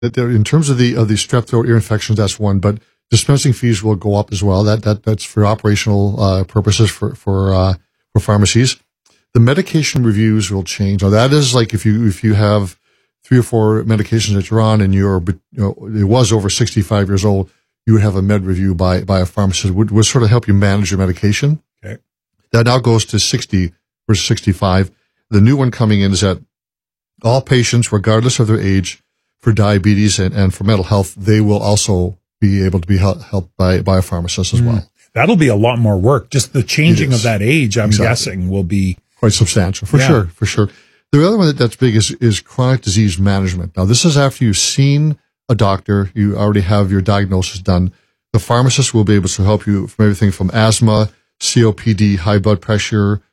In terms of the strep throat ear infections, that's one, but dispensing fees will go up as well. That's for operational purposes for pharmacies. The medication reviews will change. Now that is like if you have 3 or 4 medications that you're on and it was over 65 years old, you would have a med review by a pharmacist. Would sort of help you manage your medication. Okay. That now goes to 60 versus 65. The new one coming in is that all patients, regardless of their age, for diabetes and for mental health, they will also be able to be helped by a pharmacist as well. That'll be a lot more work. Just the changing of that age, I'm guessing, will be quite substantial for sure. The other one that's big is chronic disease management. Now, this is after you've seen a doctor, you already have your diagnosis done. The pharmacist will be able to help you from everything from asthma, COPD, high blood pressure,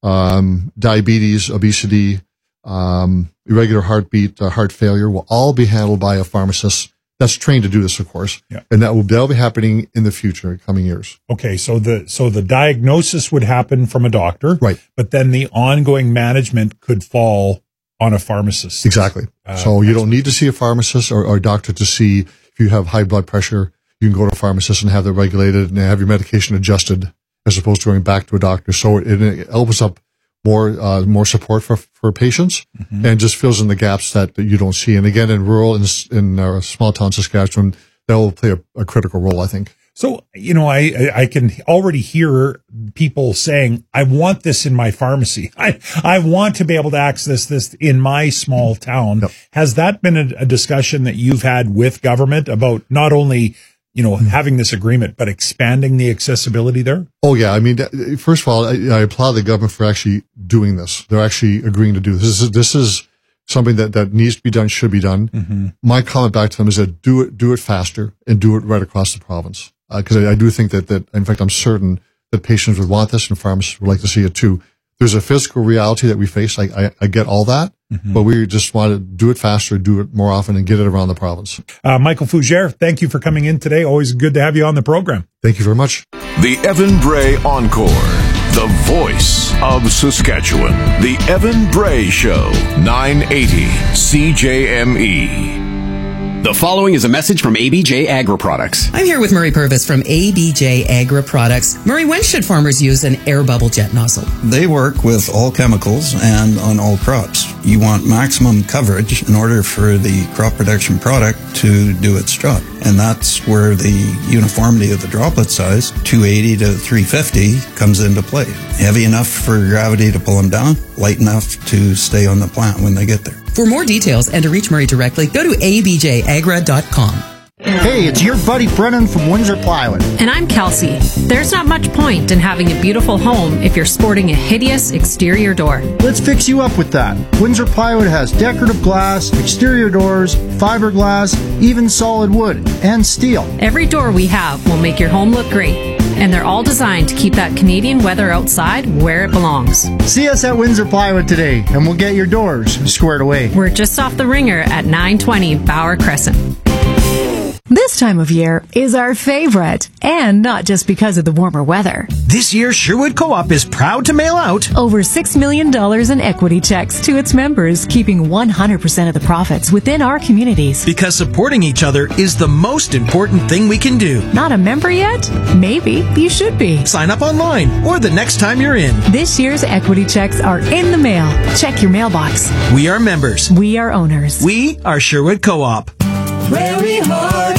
diabetes, obesity, irregular heartbeat, heart failure will all be handled by a pharmacist that's trained to do this, of course. Yeah. And that'll be happening in the future, coming years. Okay. So the diagnosis would happen from a doctor. Right. But then the ongoing management could fall on a pharmacist. Exactly. So you don't need to see a pharmacist or a doctor to see if you have high blood pressure. You can go to a pharmacist and have that regulated and have your medication adjusted as opposed to going back to a doctor. So it opens up more support for patients and just fills in the gaps that you don't see. And again, in rural, in small town Saskatchewan, that will play a critical role, I think. So, I can already hear people saying, I want this in my pharmacy. I want to be able to access this in my small town. Yep. Has that been a discussion that you've had with government about not only having this agreement, but expanding the accessibility there? Oh, yeah. I mean, first of all, I applaud the government for actually doing this. They're actually agreeing to do this. This is something that needs to be done, should be done. Mm-hmm. My comment back to them is that do it faster and do it right across the province. Because I do think that, in fact, I'm certain that patients would want this and pharmacists would like to see it too. There's a physical reality that we face. I get all that, but we just want to do it faster, do it more often, and get it around the province. Michael Fougere, thank you for coming in today. Always good to have you on the program. Thank you very much. The Evan Bray Encore, the voice of Saskatchewan. The Evan Bray Show, 980 CJME. The following is a message from ABJ Agri Products. I'm here with Murray Purvis from ABJ Agri Products. Murray, when should farmers use an air bubble jet nozzle? They work with all chemicals and on all crops. You want maximum coverage in order for the crop protection product to do its job. And that's where the uniformity of the droplet size, 280 to 350, comes into play. Heavy enough for gravity to pull them down, light enough to stay on the plant when they get there. For more details and to reach Murray directly, go to abjagra.com. Hey, it's your buddy Brennan from Windsor Plywood. And I'm Kelsey. There's not much point in having a beautiful home if you're sporting a hideous exterior door. Let's fix you up with that. Windsor Plywood has decorative glass, exterior doors, fiberglass, even solid wood, and steel. Every door we have will make your home look great. And they're all designed to keep that Canadian weather outside where it belongs. See us at Windsor Plywood today, and we'll get your doors squared away. We're just off the Ringer at 920 Bauer Crescent. This time of year is our favorite, and not just because of the warmer weather. This year, Sherwood Co-op is proud to mail out over $6 million in equity checks to its members, keeping 100% of the profits within our communities. Because supporting each other is the most important thing we can do. Not a member yet? Maybe you should be. Sign up online or the next time you're in. This year's equity checks are in the mail. Check your mailbox. We are members. We are owners. We are Sherwood Co-op. Prairie Heart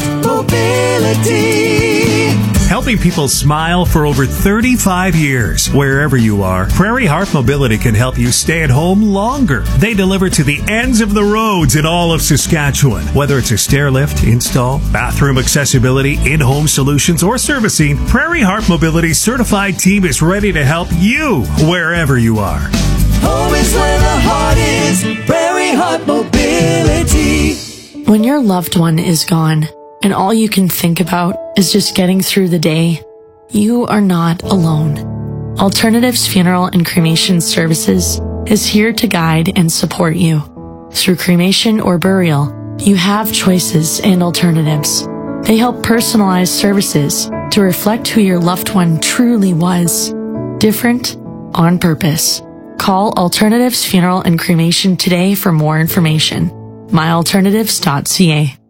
Mobility. Helping people smile for over 35 years. Wherever you are, Prairie Heart Mobility can help you stay at home longer. They deliver to the ends of the roads in all of Saskatchewan. Whether it's a stair lift, install, bathroom accessibility, in-home solutions, or servicing, Prairie Heart Mobility's certified team is ready to help you wherever you are. Home is where the heart is. Prairie Heart Mobility. When your loved one is gone and all you can think about is just getting through the day, you are not alone. Alternatives Funeral and Cremation Services is here to guide and support you. Through cremation or burial, you have choices and alternatives. They help personalize services to reflect who your loved one truly was. Different on purpose. Call Alternatives Funeral and Cremation today for more information. myalternatives.ca.